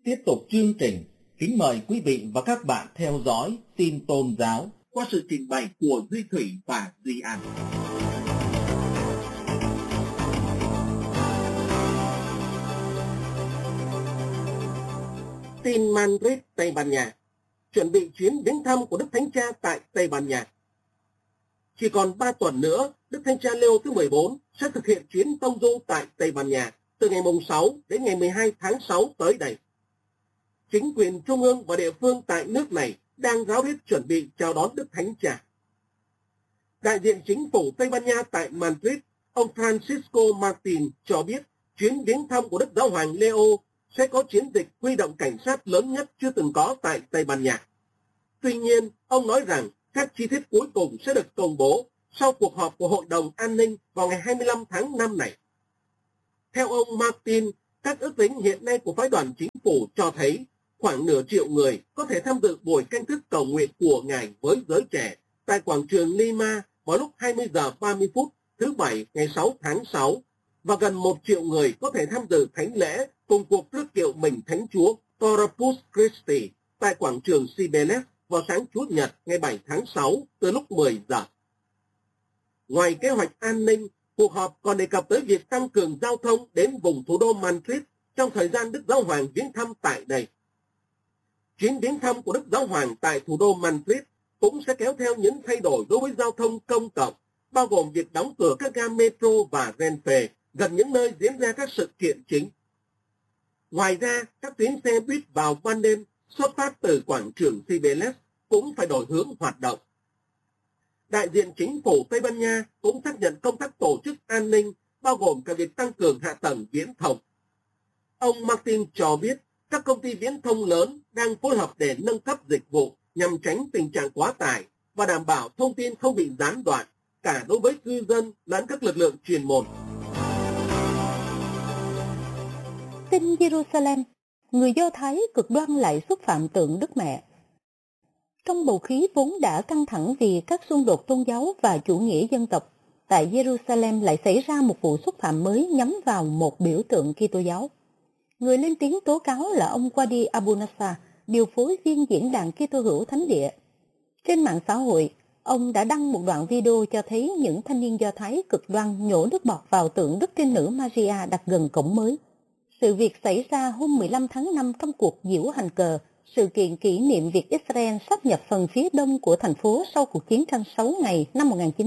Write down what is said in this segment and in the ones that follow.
Tiếp tục chương trình, kính mời quý vị và các bạn theo dõi tin tôn giáo qua sự trình bày của Duy Thủy và Duy An. Tin Madrid, Tây Ban Nha. Chuẩn bị chuyến viếng thăm của Đức Thánh Cha tại Tây Ban Nha. Chỉ còn 3 tuần nữa, Đức Thánh Cha Leo thứ 14 sẽ thực hiện chuyến tông du tại Tây Ban Nha từ ngày 6 đến ngày 12 tháng 6 tới đây. Chính quyền trung ương và địa phương tại nước này đang ráo riết chuẩn bị chào đón Đức Thánh Cha. Đại diện chính phủ Tây Ban Nha tại Madrid, ông Francisco Martin cho biết chuyến viếng thăm của Đức Giáo hoàng Leo sẽ có chiến dịch huy động cảnh sát lớn nhất chưa từng có tại Tây Ban Nha. Tuy nhiên, ông nói rằng các chi tiết cuối cùng sẽ được công bố sau cuộc họp của Hội đồng An ninh vào ngày 25 tháng 5 này. Theo ông Martin, các ước tính hiện nay của phái đoàn chính phủ cho thấy khoảng nửa triệu người có thể tham dự buổi canh thức cầu nguyện của Ngài với giới trẻ tại quảng trường Lima vào lúc 20 giờ 30 phút thứ Bảy ngày 6 tháng 6 và gần 1 triệu người có thể tham dự thánh lễ cùng cuộc rước kiệu mình Thánh Chúa Corpus Christi tại quảng trường Cibeles vào sáng Chủ nhật ngày 7 tháng 6 từ lúc 10 giờ. Ngoài kế hoạch an ninh, cuộc họp còn đề cập tới việc tăng cường giao thông đến vùng thủ đô Madrid trong thời gian Đức Giáo hoàng viếng thăm tại đây. Chuyến viếng thăm của Đức Giáo hoàng tại thủ đô Madrid cũng sẽ kéo theo những thay đổi đối với giao thông công cộng, bao gồm việc đóng cửa các ga metro và Renfe gần những nơi diễn ra các sự kiện chính. Ngoài ra, các tuyến xe buýt vào ban đêm xuất phát từ quảng trường Cibeles cũng phải đổi hướng hoạt động. Đại diện chính phủ Tây Ban Nha cũng xác nhận công tác tổ chức an ninh, bao gồm cả việc tăng cường hạ tầng viễn thông. Ông Martin cho biết các công ty viễn thông lớn đang phối hợp để nâng cấp dịch vụ nhằm tránh tình trạng quá tải và đảm bảo thông tin không bị gián đoạn, cả đối với cư dân lẫn các lực lượng chuyên môn. Tin Jerusalem, người Do Thái cực đoan lại xúc phạm tượng Đức Mẹ. Trong bầu khí vốn đã căng thẳng vì các xung đột tôn giáo và chủ nghĩa dân tộc, tại Jerusalem lại xảy ra một vụ xúc phạm mới nhắm vào một biểu tượng Kitô giáo. Người lên tiếng tố cáo là ông Wadi Abu Nassa, điều phối viên diễn đàn Kitô hữu Thánh địa. Trên mạng xã hội, ông đã đăng một đoạn video cho thấy những thanh niên Do Thái cực đoan nhổ nước bọt vào tượng Đức Trinh Nữ Maria đặt gần cổng mới. Sự việc xảy ra hôm 15 tháng 5 trong cuộc diễu hành cờ, sự kiện kỷ niệm việc Israel sáp nhập phần phía đông của thành phố sau cuộc chiến tranh 6 ngày năm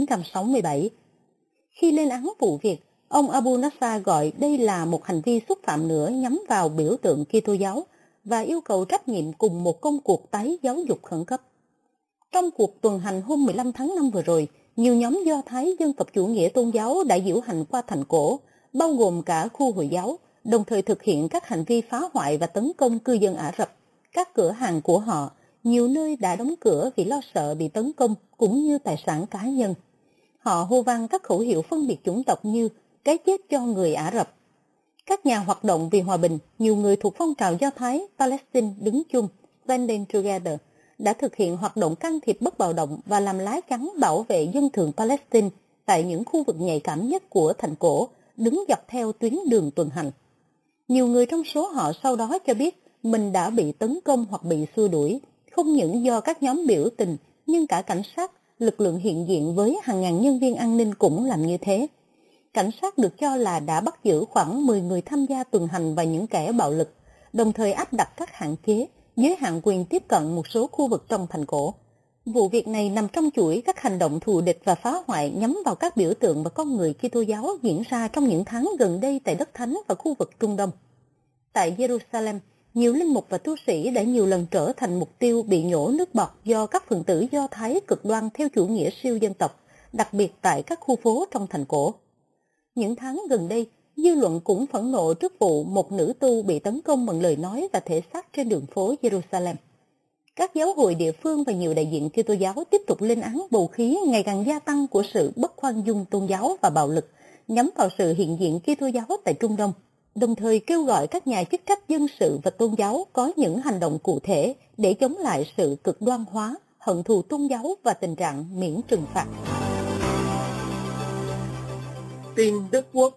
1967. Khi lên án vụ việc, ông Abu Nassa gọi đây là một hành vi xúc phạm nữa nhắm vào biểu tượng Kitô giáo và yêu cầu trách nhiệm cùng một công cuộc tái giáo dục khẩn cấp. Trong cuộc tuần hành hôm 15 tháng 5 vừa rồi, nhiều nhóm Do Thái dân tộc chủ nghĩa tôn giáo đã diễu hành qua thành cổ, bao gồm cả khu Hồi giáo, đồng thời thực hiện các hành vi phá hoại và tấn công cư dân Ả Rập. Các cửa hàng của họ, nhiều nơi đã đóng cửa vì lo sợ bị tấn công cũng như tài sản cá nhân. Họ hô vang các khẩu hiệu phân biệt chủng tộc như cái chết cho người Ả Rập. Các nhà hoạt động vì hòa bình, nhiều người thuộc phong trào Do Thái Palestine đứng chung, Standing Together, đã thực hiện hoạt động can thiệp bất bạo động và làm lá chắn bảo vệ dân thường Palestine tại những khu vực nhạy cảm nhất của thành cổ, đứng dọc theo tuyến đường tuần hành. Nhiều người trong số họ sau đó cho biết mình đã bị tấn công hoặc bị xua đuổi, không những do các nhóm biểu tình, nhưng cả cảnh sát, lực lượng hiện diện với hàng ngàn nhân viên an ninh cũng làm như thế. Cảnh sát được cho là đã bắt giữ khoảng 10 người tham gia tuần hành và những kẻ bạo lực, đồng thời áp đặt các hạn chế, giới hạn quyền tiếp cận một số khu vực trong thành cổ. Vụ việc này nằm trong chuỗi các hành động thù địch và phá hoại nhắm vào các biểu tượng và con người Kitô giáo diễn ra trong những tháng gần đây tại đất thánh và khu vực Trung Đông. Tại Jerusalem, nhiều linh mục và tu sĩ đã nhiều lần trở thành mục tiêu bị nhổ nước bọt do các phần tử Do Thái cực đoan theo chủ nghĩa siêu dân tộc, đặc biệt tại các khu phố trong thành cổ. Những tháng gần đây, dư luận cũng phẫn nộ trước vụ một nữ tu bị tấn công bằng lời nói và thể xác trên đường phố Jerusalem. Các giáo hội địa phương và nhiều đại diện Kitô giáo tiếp tục lên án bầu khí ngày càng gia tăng của sự bất khoan dung tôn giáo và bạo lực nhắm vào sự hiện diện Kitô giáo tại Trung Đông, đồng thời kêu gọi các nhà chức trách dân sự và tôn giáo có những hành động cụ thể để chống lại sự cực đoan hóa, hận thù tôn giáo và tình trạng miễn trừng phạt. Tin Đức Quốc,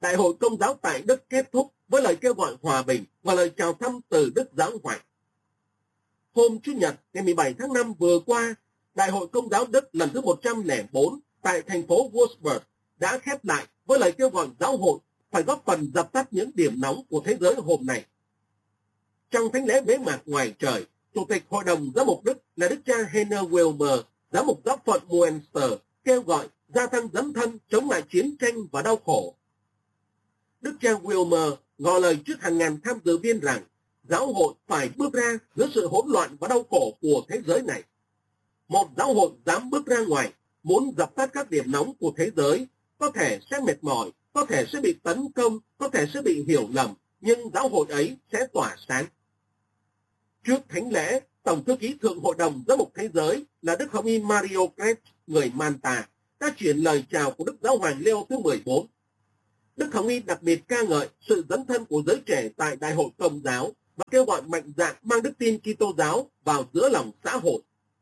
Đại hội Công giáo tại Đức kết thúc với lời kêu gọi hòa bình và lời chào thăm từ Đức Giáo Hoàng. Hôm Chủ nhật ngày 17 tháng 5 vừa qua, Đại hội Công giáo Đức lần thứ 104 tại thành phố Würzburg đã khép lại với lời kêu gọi giáo hội phải góp phần dập tắt những điểm nóng của thế giới hôm nay. Trong thánh lễ bế mạc ngoài trời, Chủ tịch Hội đồng Giám mục Đức là Đức cha Heiner Wilmer, Giám mục giáo phận Münster, kêu gọi gia tăng dấn thân chống lại chiến tranh và đau khổ. Đức cha Wilmer gọi lời trước hàng ngàn tham dự viên rằng giáo hội phải bước ra giữa sự hỗn loạn và đau khổ của thế giới này. Một giáo hội dám bước ra ngoài, muốn dập tắt các điểm nóng của thế giới, có thể sẽ mệt mỏi, có thể sẽ bị tấn công, có thể sẽ bị hiểu lầm, nhưng giáo hội ấy sẽ tỏa sáng. Trước thánh lễ, Tổng thư ký Thượng Hội đồng Giám mục Thế giới là Đức Hồng y Mario Kretsch, người Manta, đã chuyển lời chào của Đức Giáo hoàng Leo thứ 14. Đức Hồng y đặc biệt ca ngợi sự dấn thân của giới trẻ tại Đại hội Công giáo và kêu gọi mạnh dạn mang đức tin Kitô giáo vào giữa lòng xã hội.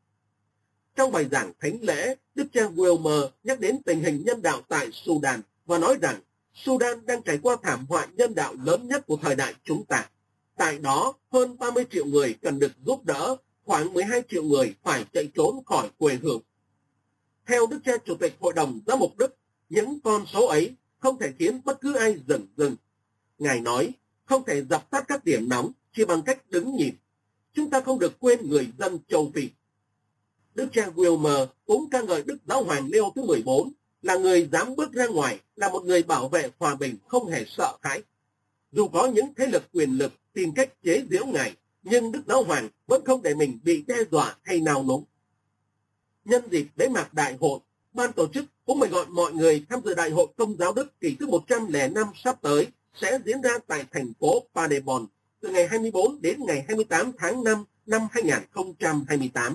Trong bài giảng thánh lễ, Đức cha Wilmer nhắc đến tình hình nhân đạo tại Sudan và nói rằng Sudan đang trải qua thảm họa nhân đạo lớn nhất của thời đại chúng ta. Tại đó, hơn 30 triệu người cần được giúp đỡ, khoảng 12 triệu người phải chạy trốn khỏi quê hương. Theo Đức cha Chủ tịch Hội đồng Giám mục Đức, những con số ấy không thể khiến bất cứ ai dừng dừng. Ngài nói, không thể dập tắt các điểm nóng chỉ bằng cách đứng nhìn. Chúng ta không được quên người dân châu Phi. Đức cha Wilmer cũng ca ngợi Đức Giáo hoàng Leo thứ 14 là người dám bước ra ngoài, là một người bảo vệ hòa bình không hề sợ hãi. Dù có những thế lực quyền lực tìm cách chế giễu Ngài, nhưng Đức Giáo hoàng vẫn không để mình bị đe dọa hay nào núng. Nhân dịp bế mạc đại hội, ban tổ chức cũng mời gọi mọi người tham dự Đại hội Công giáo Đức kỳ thứ 105 sắp tới sẽ diễn ra tại thành phố Paderborn từ ngày 24 đến ngày 28 tháng 5 năm 2028.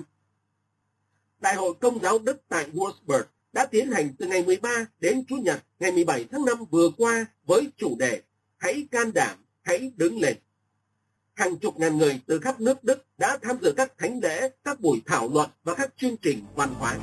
Đại hội Công giáo Đức tại Würzburg đã tiến hành từ ngày 13 đến Chủ nhật ngày 17 tháng 5 vừa qua với chủ đề Hãy can đảm, hãy đứng lên. Hàng chục ngàn người từ khắp nước Đức đã tham dự các thánh lễ, các buổi thảo luận và các chương trình văn hóa.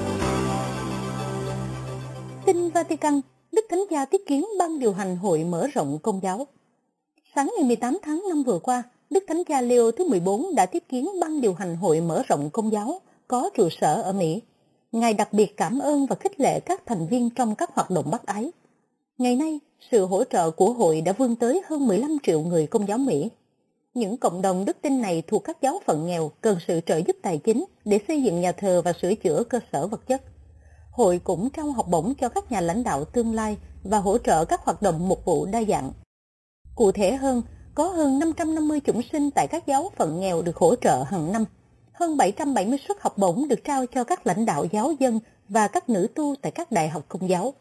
Tin Vatican, Đức Thánh Cha tiếp kiến Ban điều hành Hội mở rộng Công giáo. Sáng ngày 18 tháng 5 vừa qua, Đức Thánh Cha Leo thứ 14 đã tiếp kiến Ban điều hành Hội mở rộng Công giáo có trụ sở ở Mỹ. Ngài đặc biệt cảm ơn và khích lệ các thành viên trong các hoạt động bác ái. Ngày nay, sự hỗ trợ của hội đã vươn tới hơn 15 triệu người Công giáo Mỹ. Những cộng đồng đức tin này thuộc các giáo phận nghèo cần sự trợ giúp tài chính để xây dựng nhà thờ và sửa chữa cơ sở vật chất. Hội cũng trao học bổng cho các nhà lãnh đạo tương lai và hỗ trợ các hoạt động mục vụ đa dạng. Cụ thể hơn, có hơn 550 chủng sinh tại các giáo phận nghèo được hỗ trợ hàng năm. Hơn 770 suất học bổng được trao cho các lãnh đạo giáo dân và các nữ tu tại các đại học Công giáo.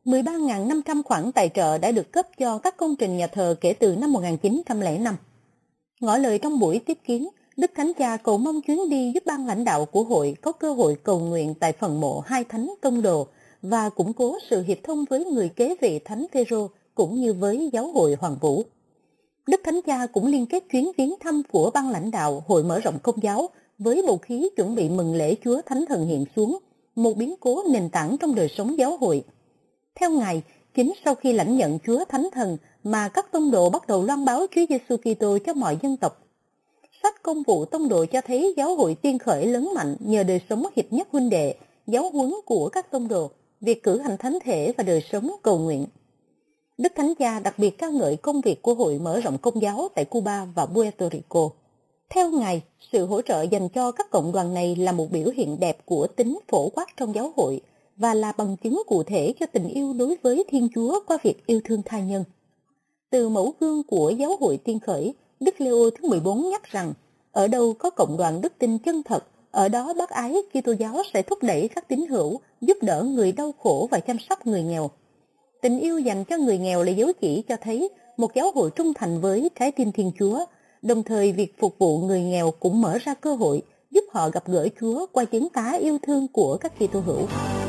13.500 khoản tài trợ đã được cấp cho các công trình nhà thờ kể từ năm 1905. Ngỏ lời trong buổi tiếp kiến, Đức Thánh Cha cầu mong chuyến đi giúp ban lãnh đạo của hội có cơ hội cầu nguyện tại phần mộ hai thánh tông đồ và củng cố sự hiệp thông với người kế vị Thánh Phêrô cũng như với giáo hội Hoàng Vũ. Đức Thánh Cha cũng liên kết chuyến viếng thăm của ban lãnh đạo Hội mở rộng Công giáo với bầu khí chuẩn bị mừng lễ Chúa Thánh Thần hiện xuống, một biến cố nền tảng trong đời sống giáo hội. Theo Ngài, chính sau khi lãnh nhận Chúa Thánh Thần mà các tông đồ bắt đầu loan báo Chúa Giêsu Kitô cho mọi dân tộc. Sách Công vụ Tông đồ cho thấy giáo hội tiên khởi lớn mạnh nhờ đời sống hiệp nhất huynh đệ, giáo huấn của các tông đồ, việc cử hành thánh thể và đời sống cầu nguyện. Đức Thánh Cha đặc biệt ca ngợi công việc của Hội mở rộng Công giáo tại Cuba và Puerto Rico. Theo Ngài, sự hỗ trợ dành cho các cộng đoàn này là một biểu hiện đẹp của tính phổ quát trong giáo hội và là bằng chứng cụ thể cho tình yêu đối với Thiên Chúa qua việc yêu thương tha nhân. Từ mẫu gương của giáo hội tiên khởi, Đức Leo thứ 14 nhắc rằng, ở đâu có cộng đoàn đức tin chân thật, ở đó bác ái Kitô giáo sẽ thúc đẩy các tín hữu, giúp đỡ người đau khổ và chăm sóc người nghèo. Tình yêu dành cho người nghèo là dấu chỉ cho thấy một giáo hội trung thành với trái tim Thiên Chúa, đồng thời việc phục vụ người nghèo cũng mở ra cơ hội giúp họ gặp gỡ Chúa qua chứng tá yêu thương của các Kitô hữu.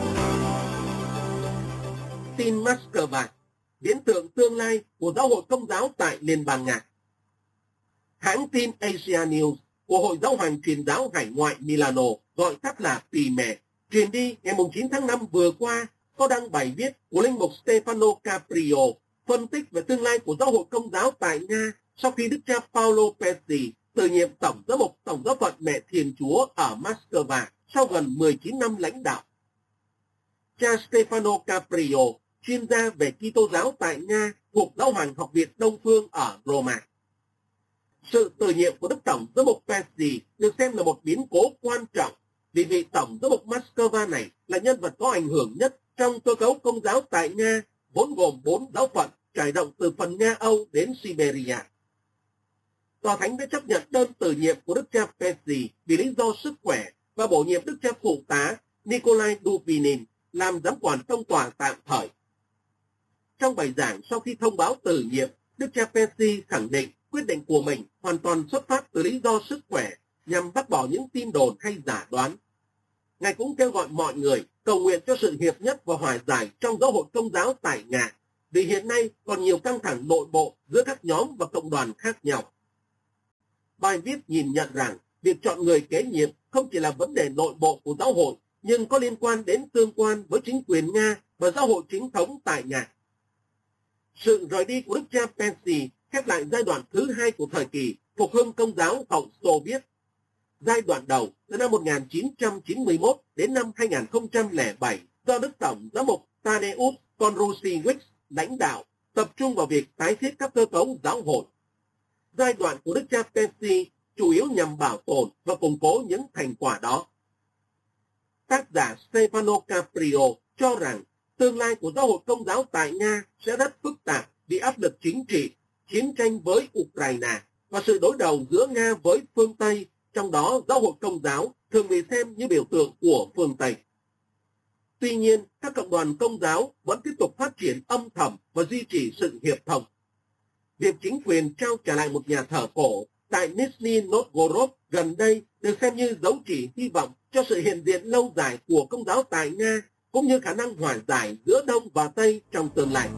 Tin Moscow, viễn tượng tương lai của giáo hội Công giáo tại Liên bang Nga. Hãng tin Asia News của Hội Giáo hoàng Truyền giáo Hải ngoại Milano, gọi tắt là PIME, truyền đi ngày 9 tháng 5 vừa qua, có đăng bài viết của linh mục Stefano Caprio phân tích về tương lai của giáo hội Công giáo tại Nga sau khi Đức cha Paolo Pesci từ nhiệm Tổng giám mục Tổng giáo phận Mẹ Thiên Chúa ở Moscow sau gần 19 năm lãnh đạo. Cha Stefano Caprio, chuyên gia về Kitô giáo tại Nga thuộc Giáo hoàng Học viện Đông Phương ở Roma. Sự từ nhiệm của Đức Tổng giám mục Pesci được xem là một biến cố quan trọng vì vị Tổng giám mục Moscow này là nhân vật có ảnh hưởng nhất trong cơ cấu Công giáo tại Nga, vốn gồm 4 giáo phận trải rộng từ phần Nga Âu đến Siberia. Tòa Thánh đã chấp nhận đơn từ nhiệm của Đức cha Pesci vì lý do sức khỏe và bổ nhiệm Đức cha phụ tá Nikolai Dubinin làm giám quản tông tòa tạm thời. Trong bài giảng sau khi thông báo từ nhiệm, Đức cha Pesci khẳng định quyết định của mình hoàn toàn xuất phát từ lý do sức khỏe nhằm bác bỏ những tin đồn hay giả đoán. Ngài cũng kêu gọi mọi người cầu nguyện cho sự hiệp nhất và hòa giải trong giáo hội Công giáo tại Nga, vì hiện nay còn nhiều căng thẳng nội bộ giữa các nhóm và cộng đoàn khác nhau. Bài viết nhìn nhận rằng việc chọn người kế nhiệm không chỉ là vấn đề nội bộ của giáo hội, nhưng có liên quan đến tương quan với chính quyền Nga và giáo hội chính thống tại Nga. Sự rời đi của Đức cha Pesci khép lại giai đoạn thứ hai của thời kỳ phục hưng Công giáo hậu Xô Viết. Giai đoạn đầu từ năm 1991 đến năm 2007 do Đức Tổng giám mục Tadeusz Konrusiewicz lãnh đạo, tập trung vào việc tái thiết các cơ cấu giáo hội. Giai đoạn của Đức cha Pesci chủ yếu nhằm bảo tồn và củng cố những thành quả đó. Tác giả Stefano Caprio cho rằng tương lai của giáo hội Công giáo tại Nga sẽ rất phức tạp vì áp lực chính trị, chiến tranh với Ukraine và sự đối đầu giữa Nga với phương Tây, trong đó giáo hội Công giáo thường bị xem như biểu tượng của phương Tây. Tuy nhiên, các cộng đoàn Công giáo vẫn tiếp tục phát triển âm thầm và duy trì sự hiệp thông. Việc chính quyền trao trả lại một nhà thờ cổ tại Nizhny Novgorod gần đây được xem như dấu chỉ hy vọng cho sự hiện diện lâu dài của Công giáo tại Nga, cũng như khả năng hòa giải giữa Đông và Tây trong tương lai.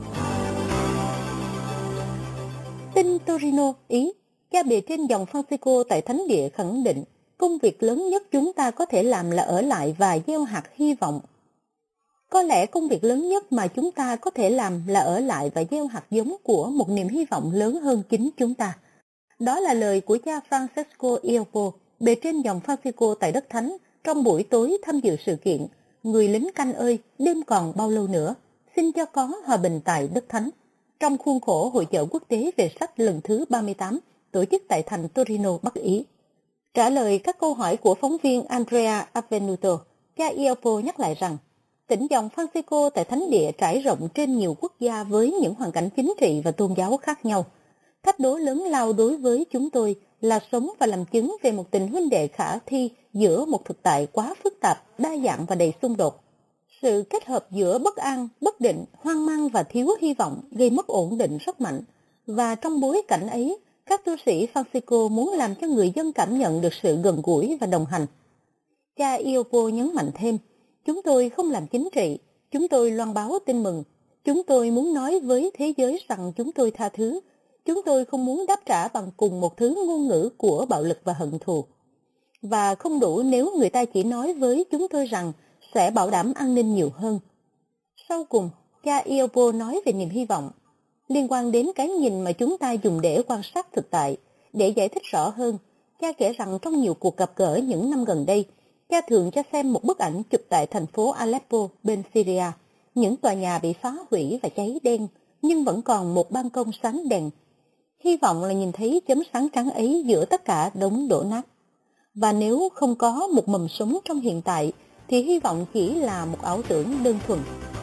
Tin Torino, Ý, cha bề trên dòng Francisco tại Thánh địa khẳng định công việc lớn nhất chúng ta có thể làm là ở lại và gieo hạt hy vọng. Có lẽ công việc lớn nhất mà chúng ta có thể làm là ở lại và gieo hạt giống của một niềm hy vọng lớn hơn chính chúng ta. Đó là lời của cha Francesco Iopo, bề trên dòng Francisco tại đất Thánh, trong buổi tối tham dự sự kiện Người lính canh ơi, đêm còn bao lâu nữa, xin cho có hòa bình tại đất Thánh, trong khuôn khổ Hội chợ quốc tế về sách lần thứ 38, tổ chức tại thành Torino, Bắc Ý. Trả lời các câu hỏi của phóng viên Andrea Avvenuto, cha Iopo nhắc lại rằng, tỉnh dòng Francisco tại Thánh địa trải rộng trên nhiều quốc gia với những hoàn cảnh chính trị và tôn giáo khác nhau. Thách đố lớn lao đối với chúng tôi là sống và làm chứng về một tình huynh đệ khả thi giữa một thực tại quá phức tạp, đa dạng và đầy xung đột. Sự kết hợp giữa bất an, bất định, hoang mang và thiếu hy vọng gây mất ổn định rất mạnh. Và trong bối cảnh ấy, các tu sĩ Francisco muốn làm cho người dân cảm nhận được sự gần gũi và đồng hành. Cha Iopo nhấn mạnh thêm, chúng tôi không làm chính trị, chúng tôi loan báo tin mừng. Chúng tôi muốn nói với thế giới rằng chúng tôi tha thứ. Chúng tôi không muốn đáp trả bằng cùng một thứ ngôn ngữ của bạo lực và hận thù. Và không đủ nếu người ta chỉ nói với chúng tôi rằng sẽ bảo đảm an ninh nhiều hơn. Sau cùng, cha Iopo nói về niềm hy vọng, liên quan đến cái nhìn mà chúng ta dùng để quan sát thực tại. Để giải thích rõ hơn, cha kể rằng trong nhiều cuộc gặp gỡ những năm gần đây, cha thường cho xem một bức ảnh chụp tại thành phố Aleppo bên Syria. Những tòa nhà bị phá hủy và cháy đen, nhưng vẫn còn một ban công sáng đèn. Hy vọng là nhìn thấy chấm sáng trắng ấy giữa tất cả đống đổ nát. Và nếu không có một mầm sống trong hiện tại, thì hy vọng chỉ là một ảo tưởng đơn thuần.